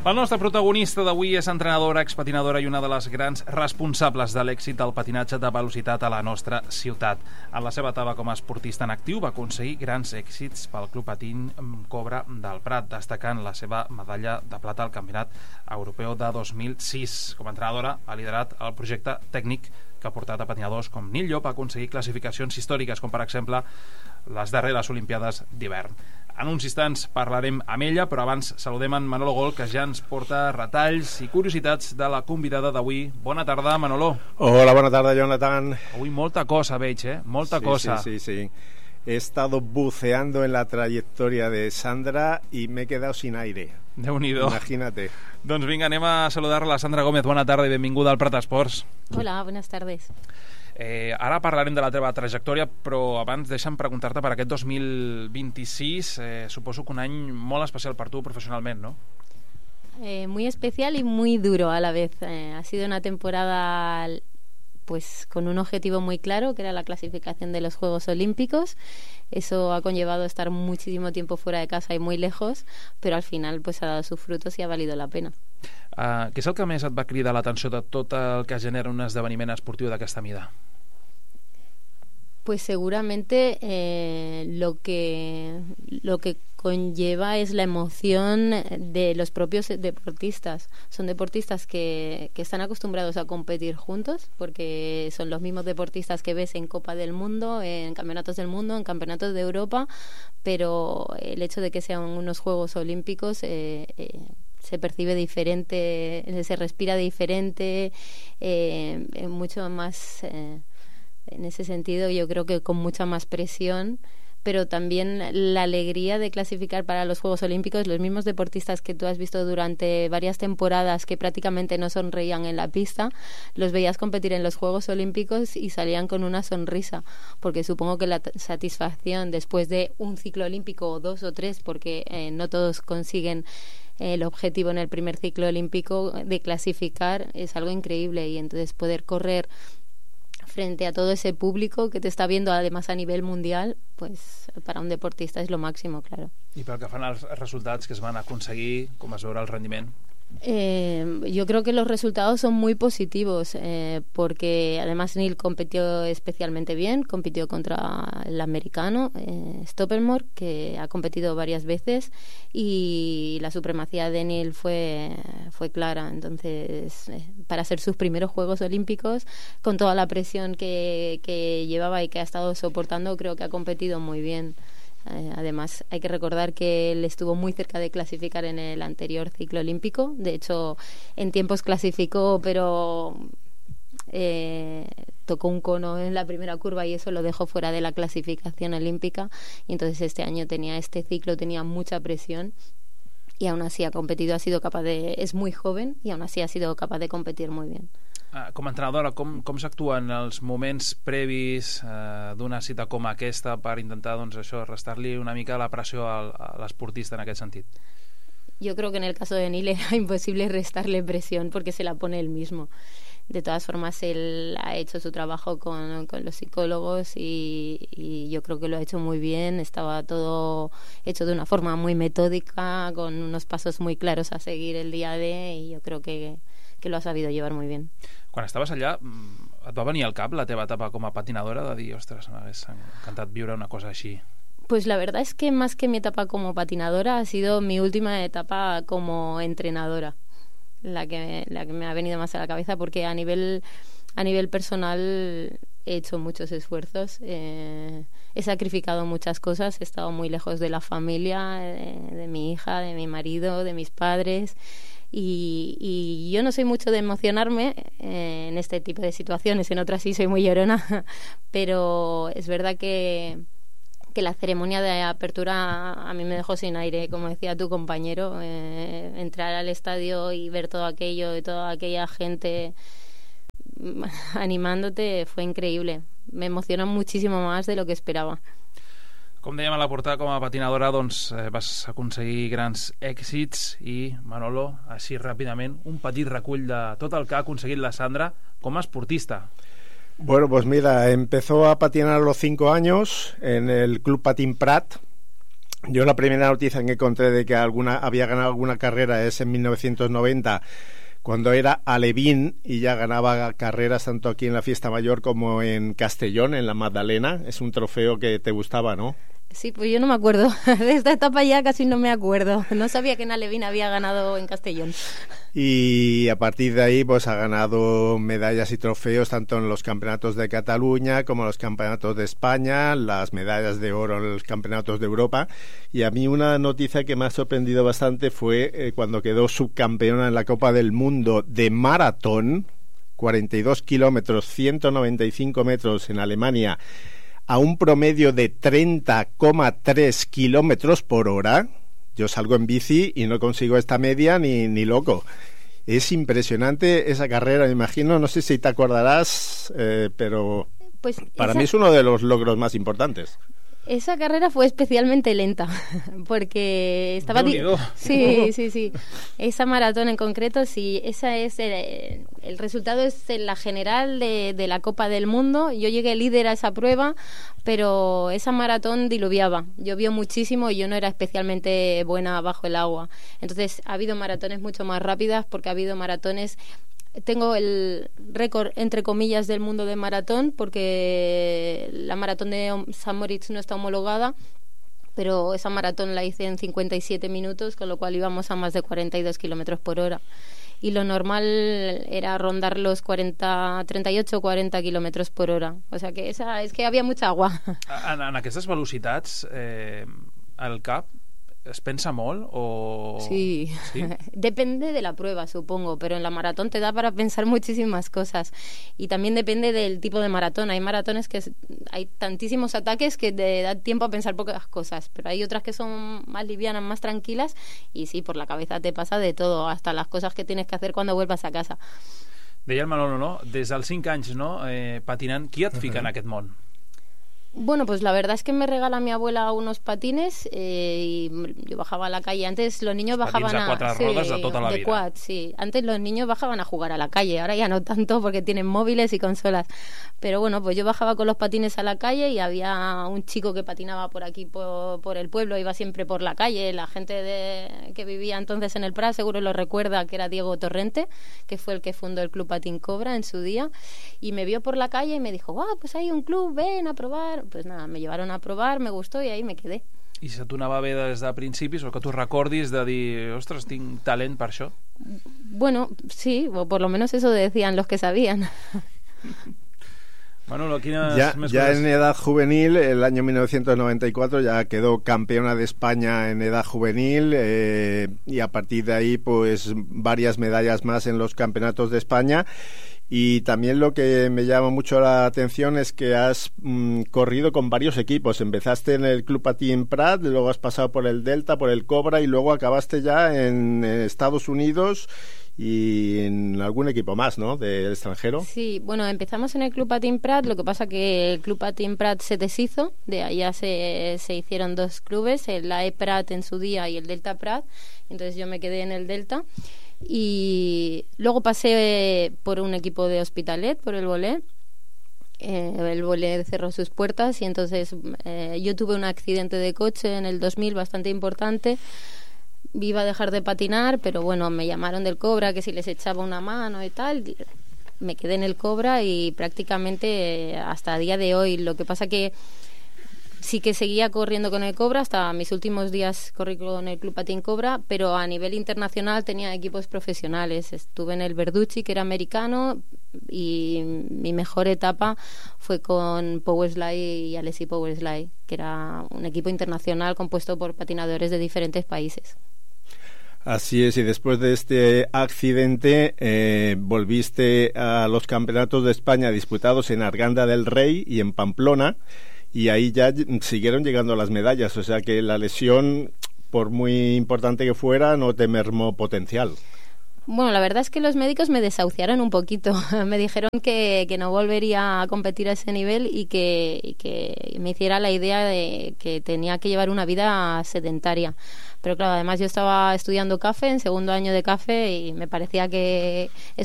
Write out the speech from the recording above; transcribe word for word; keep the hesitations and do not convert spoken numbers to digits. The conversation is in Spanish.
La nostra protagonista d'avui és entrenadora, expatinadora i una de les grans responsables de l'èxit del patinatge de velocitat a la nostra ciutat. En la seva etapa com a esportista en actiu va aconseguir grans èxits pel Club Patín Cobra del Prat, destacant la seva medalla de plata al Campionat Europeu de dos mil sis. Com a entrenadora ha liderat el projecte tècnic que ha portat a patinadors com Nil Llop a aconseguir classificacions històriques, com per exemple les darreres Olimpiades d'hivern. En uns instants parlarem amb ella, però abans saludem en Manolo Gol, que ja ens porta retalls i curiositats de la convidada d'avui. Bona tarda, Manolo. Hola, bona tarda, Jonathan. Avui molta cosa veig, eh? Molta sí, cosa. Sí, sí, sí. He estado buceando en la trayectoria de Sandra y me he quedado sin aire. Déu-n'hi-do. Imagínate. Doncs vinga, anem a saludar la Sandra Gómez. Bona tarda i benvinguda al Prat Esports. Hola, buenas tardes. Eh, ara parlarem de la teva trajectòria, però abans deixa'm preguntar-te per aquest dos mil vint-i-sis. Eh, suposo que un any molt especial per tu professionalment, ¿no? Eh, muy especial y muy duro a la vez. Eh, ha sido una temporada pues con un objetivo muy claro, que era la clasificación de los Juegos Olímpicos. Eso ha conllevado estar muchísimo tiempo fuera de casa y muy lejos, pero al final pues ha dado sus frutos y ha valido la pena. Uh, què és el que més et va cridar l'atenció de tot el que genera un esdeveniment esportiu d'aquesta mida? Pues seguramente eh, lo que lo que conlleva es la emoción de los propios deportistas. Son deportistas que, que están acostumbrados a competir juntos, porque son los mismos deportistas que ves en Copa del Mundo, en Campeonatos del Mundo, en Campeonatos de Europa, pero el hecho de que sean unos Juegos Olímpicos eh, eh, se percibe diferente, se respira diferente, eh, mucho más... Eh, en ese sentido yo creo que con mucha más presión, pero también la alegría de clasificar para los Juegos Olímpicos. Los mismos deportistas que tú has visto durante varias temporadas que prácticamente no sonreían en la pista, los veías competir en los Juegos Olímpicos y salían con una sonrisa, porque supongo que la t- satisfacción después de un ciclo olímpico o dos o tres, porque eh, no todos consiguen el objetivo en el primer ciclo olímpico de clasificar, es algo increíble. Y entonces poder correr frente a todo ese público que te está viendo, además a nivel mundial, pues para un deportista és lo màximo, claro. I pel que fan als resultats que es van aconseguir, com es veurà el rendiment? Eh, yo creo que los resultados son muy positivos, eh, porque además Neil compitió especialmente bien, compitió contra el americano eh, Stoppelmore, que ha competido varias veces, y la supremacía de Neil fue, fue clara. Entonces, eh, para ser sus primeros Juegos Olímpicos, con toda la presión que, que llevaba y que ha estado soportando, creo que ha competido muy bien. Eh, además, hay que recordar que él estuvo muy cerca de clasificar en el anterior ciclo olímpico. De hecho, en tiempos clasificó, pero eh, tocó un cono en la primera curva y eso lo dejó fuera de la clasificación olímpica. Y entonces este año tenía este ciclo, tenía mucha presión y aún así ha competido, ha sido capaz de... Es muy joven y aún así ha sido capaz de competir muy bien. Com a entrenadora, com, com s'actua en els moments previs eh, d'una cita com aquesta per intentar, doncs, això, restar-li una mica la pressió al, a l'esportista en aquest sentit? Yo creo que en el caso de Neil era imposible restarle presión porque se la pone él mismo. De todas formas, él ha hecho su trabajo con, con los psicólogos y, y yo creo que lo ha hecho muy bien. Estaba todo hecho de una forma muy metódica, con unos pasos muy claros a seguir el día de, y yo creo que, que lo ha sabido llevar muy bien. Quan estaves allà, et va venir al cap la teva etapa com a patinadora de dir, ostres, m'hagués encantat viure una cosa així? Pues la verdad es que más que mi etapa como patinadora ha sido mi última etapa como entrenadora la que, la que me ha venido más a la cabeza, porque a nivel, a nivel personal he hecho muchos esfuerzos, eh, he sacrificado muchas cosas, he estado muy lejos de la familia, de, de mi hija, de mi marido, de mis padres. Y, y yo no soy mucho de emocionarme eh, en este tipo de situaciones, en otras sí soy muy llorona, pero es verdad que, que la ceremonia de apertura a mí me dejó sin aire, como decía tu compañero, eh, entrar al estadio y ver todo aquello y toda aquella gente animándote fue increíble, me emocionó muchísimo más de lo que esperaba. Com dèiem a la portada, com a patinadora, doncs eh, vas aconseguir grans èxits i, Manolo, així ràpidament, un petit recull de tot el que ha aconseguit la Sandra com a esportista. Bueno, pues mira, empezó a patinar a los cinco años en el Club Patín Prat. Yo la primera noticia que encontré de que alguna había ganado alguna carrera es en mil novecientos noventa, cuando era alevín y ya ganaba carreras tanto aquí en la Fiesta Mayor como en Castellón, en la Magdalena. Es un trofeo que te gustaba, ¿no? Sí, pues yo no me acuerdo. De esta etapa ya casi no me acuerdo. No sabía que en alevín había ganado en Castellón. Y a partir de ahí pues ha ganado medallas y trofeos tanto en los campeonatos de Cataluña como en los campeonatos de España, las medallas de oro en los campeonatos de Europa. Y a mí una noticia que me ha sorprendido bastante fue eh, cuando quedó subcampeona en la Copa del Mundo de maratón, cuarenta y dos kilómetros, ciento noventa y cinco metros en Alemania, a un promedio de treinta coma tres kilómetros por hora. Yo salgo en bici y no consigo esta media ni, ni loco. Es impresionante esa carrera, me imagino. No sé si te acordarás, eh, pero pues para esa... mí es uno de los logros más importantes. Esa carrera fue especialmente lenta, porque estaba... Di- sí, sí, sí. Esa maratón en concreto, sí, esa es el, el resultado es en la general de, de la Copa del Mundo. Yo llegué líder a esa prueba, pero esa maratón diluviaba. Llovió muchísimo y yo no era especialmente buena bajo el agua. Entonces ha habido maratones mucho más rápidas, porque ha habido maratones... Tengo el récord, entre comillas, del mundo de maratón, porque la maratón de San Moritz no está homologada, pero esa maratón la hice en cincuenta y siete minutos, con lo cual íbamos a más de cuarenta y dos kilómetros por hora. Y lo normal era rondar los cuarenta, treinta y ocho o cuarenta kilómetros por hora. O sea que esa, es que había mucha agua. En, en aquestes velocitats, eh, el cap es pensa molt o...? Sí. ¿Sí? Depende de la prueba, supongo, pero en la maratón te da para pensar muchísimas cosas. Y también depende del tipo de maratón. Hay maratones que es, hay tantísimos ataques que te da tiempo a pensar pocas cosas, pero hay otras que son más livianas, más tranquilas, y sí, por la cabeza te pasa de todo, hasta las cosas que tienes que hacer cuando vuelvas a casa. Deia el Manolo, no? Des dels cinc anys, no? Eh, patinant, qui et fica en aquest món? Bueno, pues la verdad es que me regala mi abuela unos patines eh, y yo bajaba a la calle. Antes los niños bajaban patins a cuatro a... rodes sí, de tota la de vida. Quad, sí. Antes los niños bajaban a jugar a la calle, ahora ya no tanto porque tienen móviles y consolas. Pero bueno, pues yo bajaba con los patines a la calle y había un chico que patinaba por aquí, por, por el pueblo, iba siempre por la calle. La gente de, que vivía entonces en el Prat seguro lo recuerda, que era Diego Torrente, que fue el que fundó el Club Patín Cobra en su día. Y me vio por la calle y me dijo, ah, pues hay un club, ven a probar. Pues nada, me llevaron a probar, me gustó y ahí me quedé. I se t'ho anava bé des de principis, o que tu recordis de dir, ostres, tinc talent per això? Bueno, sí, o por lo menos eso decían los que sabían. Manolo, ¿quiénes ya, me ya en edad juvenil, el año mil novecientos noventa y cuatro ya quedó campeona de España en edad juvenil eh, y a partir de ahí pues varias medallas más en los campeonatos de España. Y también lo que me llama mucho la atención es que has mmm, corrido con varios equipos. Empezaste en el Club Patín Prat, luego has pasado por el Delta, por el Cobra y luego acabaste ya en, en Estados Unidos y en algún equipo más, ¿no?, del extranjero. Sí, bueno, empezamos en el Club Patín Prat, lo que pasa que el Club Patín Prat se deshizo, de allá se, se hicieron dos clubes, el A E Prat en su día y el Delta Prat, entonces yo me quedé en el Delta. Y luego pasé por un equipo de Hospitalet, por el Volé. Eh, el Volé cerró sus puertas y entonces eh, yo tuve un accidente de coche en el dos mil bastante importante. Iba a dejar de patinar, pero bueno, me llamaron del Cobra que si les echaba una mano y tal. Me quedé en el Cobra y prácticamente eh, hasta el día de hoy. Lo que pasa que sí que seguía corriendo con el Cobra, hasta mis últimos días corrí con el Club Patín Cobra, pero a nivel internacional tenía equipos profesionales. Estuve en el Verducci, que era americano, y mi mejor etapa fue con Powerslide y Alessi Powerslide, que era un equipo internacional compuesto por patinadores de diferentes países. Así es, y después de este accidente eh, volviste a los campeonatos de España disputados en Arganda del Rey y en Pamplona, y ahí ya siguieron llegando las medallas, o sea que la lesión, por muy importante que fuera, no te mermó potencial. Bueno, la verdad es que los médicos me desahuciaron un poquito. Me dijeron que, que no volvería a competir a ese nivel y que, y que me hiciera la idea de que tenía que llevar una vida sedentaria. Pero claro, además yo estaba estudiando C A F E, en segundo año de C A F E, y me parecía que